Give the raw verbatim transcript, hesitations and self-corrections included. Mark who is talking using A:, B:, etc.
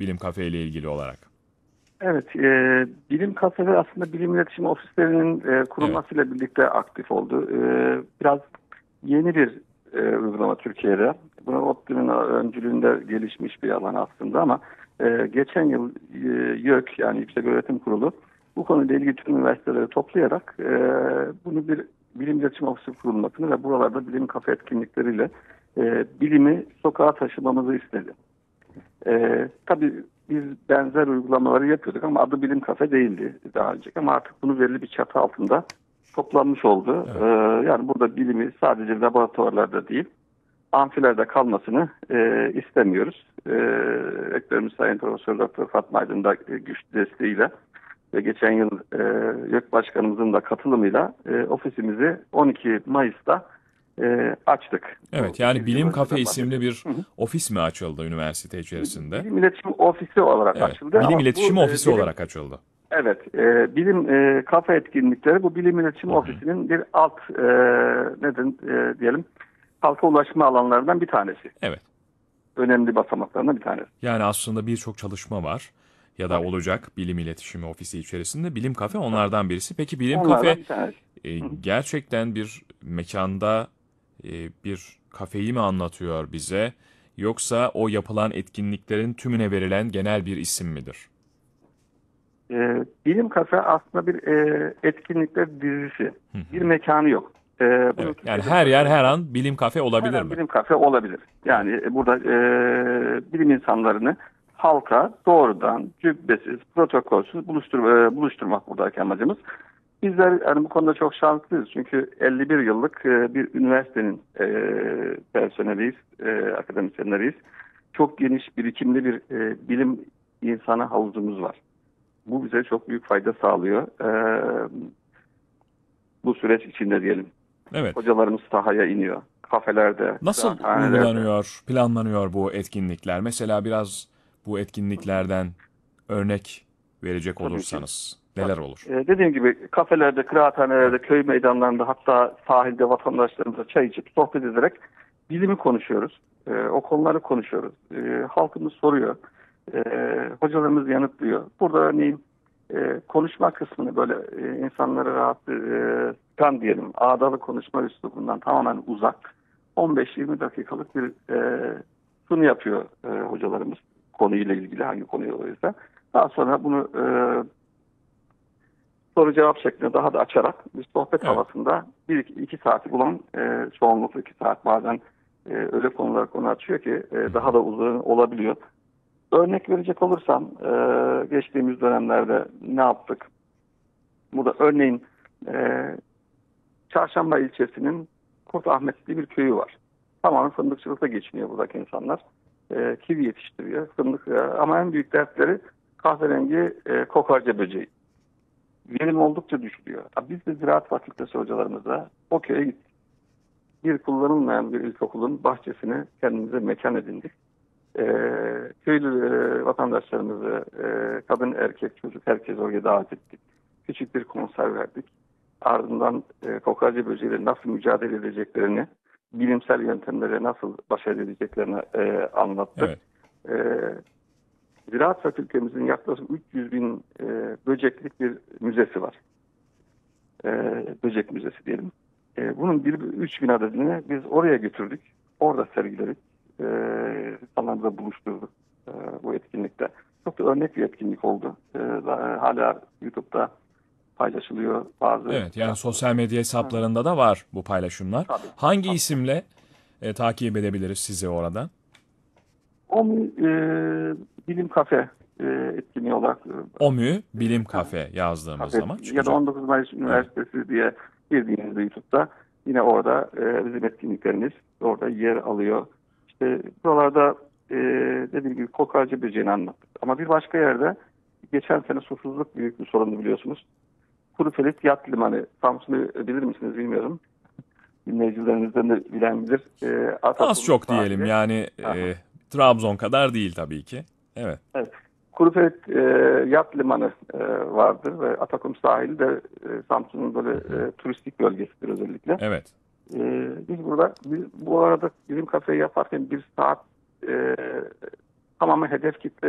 A: Bilim Kafe ile ilgili olarak?
B: Evet, e, Bilim Kafede aslında bilim iletişim ofislerinin e,
A: Evet.
B: kurulmasıyla birlikte aktif oldu. E, biraz yeni bir e, uygulama Türkiye'de. Bunu ODTÜ'nün öncülüğünde gelişmiş bir alan aslında ama e, geçen yıl e, YÖK yani Yüksek Öğretim Kurulu bu konuyla ilgili tüm üniversiteleri toplayarak e, bunu bir bilim iletişim ofisi kurulmasını ve buralarda bilim kafe etkinlikleriyle e, bilimi sokağa taşımamızı istedi. Ee, tabii biz benzer uygulamaları yapıyorduk ama adı Bilim Kafe değildi daha önce. Ama artık bunu belli bir çatı altında toplanmış oldu.
A: Evet.
B: Ee, yani burada bilimi sadece laboratuvarlarda değil, amfilerde kalmasını e, istemiyoruz. E, Rektörümüz Sayın Profesör Doktor Fatma Aydın da e, güçlü desteğiyle ve geçen yıl e, YÖK Başkanımızın da katılımıyla e, ofisimizi on iki Mayıs'ta e, açtık.
A: Evet,
B: Bu
A: yani
B: bir yıl
A: Bilim Kafe
B: önceden
A: isimli
B: bahsediyorum.
A: bir ofis mi açıldı üniversite içerisinde?
B: Bilim İletişim Ofisi olarak
A: Evet,
B: açıldı
A: Bilim
B: ama bu
A: İletişim
B: e,
A: Ofisi
B: bilim
A: olarak açıldı.
B: evet e, bilim e, kafe etkinlikleri bu Bilim İletişim
A: Hı hı.
B: Ofisi'nin bir alt e, neden e, diyelim halka ulaşma alanlarından bir tanesi.
A: Evet,
B: Önemli basamaklarından bir tanesi.
A: yani aslında birçok çalışma var ya da
B: Tabii.
A: olacak Bilim İletişimi Ofisi içerisinde. Bilim Kafe
B: Tabii.
A: onlardan birisi. Peki Bilim Kafe
B: Onlardan bir tanesi.
A: e,
B: Hı hı.
A: gerçekten bir mekanda e, bir kafeyi mi anlatıyor bize, yoksa o yapılan etkinliklerin tümüne verilen genel bir isim midir?
B: E, Bilim Kafe aslında bir e, etkinlikler dizisi.
A: Hı
B: Bir
A: hı.
B: mekanı yok. E, bunu
A: Evet, yani
B: Türkiye'de
A: her yer
B: böyle
A: her an Bilim Kafe
B: her
A: olabilir
B: an
A: mi?
B: bilim kafe olabilir.
A: Evet.
B: Yani e, burada e, bilim insanlarını halka doğrudan cübbesiz, protokolsüz buluştur, e, buluşturmak buradaki amacımız. Bizler yani bu konuda çok şanslıyız. Çünkü elli bir yıllık e, bir üniversitenin e, personeliyiz, e, akademisyenleriyiz. Çok geniş, birikimli bir e, bilim insanı havuzumuz var. Bu bize çok büyük fayda sağlıyor. E, bu süreç içinde diyelim.
A: Evet.
B: Hocalarımız sahaya iniyor. Kafelerde,
A: Nasıl
B: kıraathanelerde.
A: uygulanıyor, planlanıyor bu etkinlikler? Mesela biraz bu etkinliklerden örnek verecek
B: Tabii ki.
A: olursanız neler
B: Tabii.
A: olur?
B: Ee, dediğim gibi kafelerde, kıraathanelerde,
A: Evet.
B: köy meydanlarında hatta sahilde vatandaşlarımıza çay içip sohbet ederek bilimi konuşuyoruz. Ee, o konuları konuşuyoruz. Ee, halkımız soruyor. Ee, hocalarımız yanıtlıyor. Burada örneğin e, konuşma kısmını böyle e, insanları rahat e, sıkan diyelim ağdalı konuşma üslubundan tamamen uzak on beş yirmi dakikalık bir e, sunu yapıyor e, hocalarımız konuyla ilgili hangi konuyu oluyorsa. Daha sonra bunu e, soru cevap şeklinde daha da açarak bir sohbet
A: Evet.
B: havasında bir iki, iki saati bulan e, çoğunlukla iki saat bazen e, öyle konular konu açıyor ki
A: Hı
B: e, daha
A: hı.
B: da uzun olabiliyor. Örnek verecek olursam e, geçtiğimiz dönemlerde ne yaptık? Burada örneğin e, Çarşamba ilçesinin Kurtahmet diye bir köyü var. Tamamen fındıkçılıkla geçiniyor buradaki insanlar. E, kivi yetiştiriyor. Fındık e, ama en büyük dertleri kahverengi e, kokarca böceği. Verim oldukça düşüyor. Biz de Ziraat Fakültesi hocalarımızla o köye gittik. Bir kullanılmayan bir ilkokulun bahçesini kendimize mekan edindik. Ee, köylü e, vatandaşlarımızı, e, kadın, erkek, çocuk herkes oraya davet ettik. Küçük bir konser verdik. Ardından e, kokarca böceğiyle nasıl mücadele edeceklerini, bilimsel yöntemlere nasıl baş edeceklerini e, anlattık.
A: Evet.
B: E, Ziraat Fakültemizin yaklaşık üç yüz bin e, böceklik bir müzesi var. E, böcek müzesi diyelim. E, bunun bir üç bin adedini biz oraya götürdük. Orada sergiledik. E, insanlarla buluşturduk e, bu etkinlikte. Çok da örnek bir etkinlik oldu. E, hala YouTube'da paylaşılıyor bazı.
A: Evet, yani sosyal medya
B: Hı,
A: hesaplarında da var bu paylaşımlar.
B: tabii,
A: Hangi
B: tabii.
A: isimle e, takip edebiliriz sizi oradan?
B: OMÜ e, Bilim Kafe e, etkinliği olarak
A: OMÜ
B: e,
A: Bilim
B: ha,
A: Kafe yazdığımız
B: kafe
A: zaman
B: ya da
A: çıkacak.
B: on dokuz Mayıs
A: Evet.
B: Üniversitesi diye girdiğinizde YouTube'da yine orada e, bizim etkinliklerimiz orada yer alıyor. İşte buralarda e, dediğim gibi kokarca böceğini anlattık. Ama bir başka yerde geçen sene susuzluk büyük bir sorundu biliyorsunuz. Kurufelit Yat Limanı. Samsun'u bilir misiniz bilmiyorum. Dinleyicilerimizden de bilen bilir. E,
A: Az
B: Atakum
A: çok diyelim,
B: sahili.
A: yani
B: Aha.
A: e, Trabzon kadar değil tabii ki. Evet.
B: Evet. Kurufelit e, Yat Limanı e, vardır ve Atakum sahili de e, Samsun'un böyle
A: Hı hı.
B: e, turistik bölgesidir özellikle.
A: Evet.
B: E, biz burada biz, bu arada bizim kafeyi yaparken bir saat e, tamamen hedef kitle